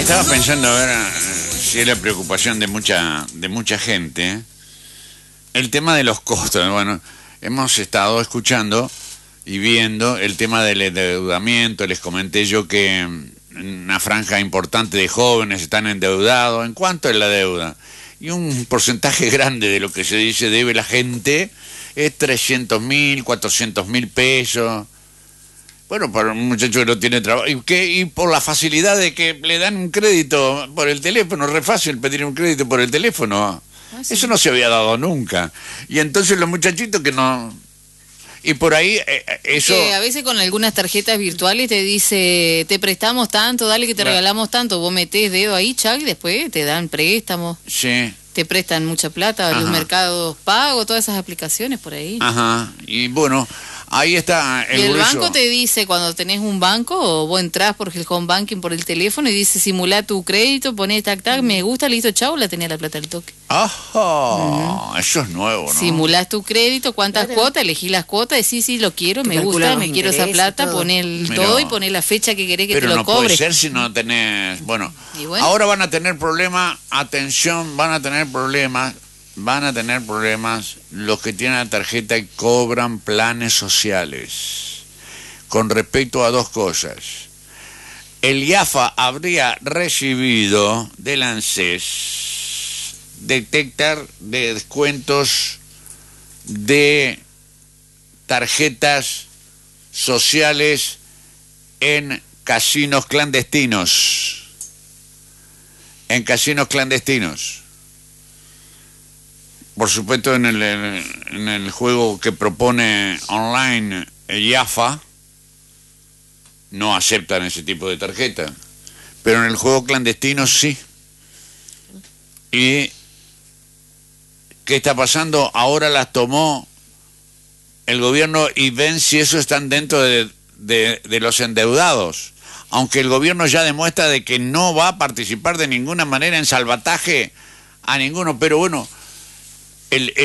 Estaba pensando a ver si es la preocupación de mucha gente, el tema de los costos. Bueno, hemos estado escuchando y viendo el tema del endeudamiento. Les comenté yo que una franja importante de jóvenes están endeudados. ¿En cuánto es la deuda? Y un porcentaje grande de lo que se dice debe la gente es 300.000, 400.000 pesos. Bueno, para un muchacho que no tiene trabajo, y por la facilidad de que le dan un crédito por el teléfono, re fácil pedir un crédito por el teléfono. Sí. Eso no se había dado nunca. Y entonces los muchachitos que no... Y por ahí eso... Que a veces con algunas tarjetas virtuales te dice, te prestamos tanto, dale que te regalamos tanto, vos metés dedo ahí, chac, y después te dan préstamos. Sí. Te prestan mucha plata, los mercados pagos, todas esas aplicaciones por ahí. Ajá, y bueno... Ahí está el y el grueso. Banco te dice, cuando tenés un banco, o vos entrás por el home banking por el teléfono y dice, simulá tu crédito, ponés tac, me gusta, listo, chau, la tenés la plata al toque. Ajá, eso es nuevo, ¿no? Simulás tu crédito, cuántas cuotas, elegís las cuotas, decís, sí, lo quiero, me gusta, me quiero esa plata, ponés todo y ponés la fecha que querés que te lo cobre. Pero no puede ser si no tenés... Bueno, ahora van a tener problemas, atención, van a tener problemas los que tienen la tarjeta y cobran planes sociales. Con respecto a dos cosas. El IAFA habría recibido del ANSES detectar de descuentos de tarjetas sociales en casinos clandestinos. Por supuesto, en el juego que propone online el IAFA, no aceptan ese tipo de tarjeta. Pero en el juego clandestino sí. ¿Y qué está pasando? Ahora las tomó el gobierno y ven si eso están dentro de los endeudados. Aunque el gobierno ya demuestra de que no va a participar de ninguna manera en salvataje a ninguno. Pero bueno...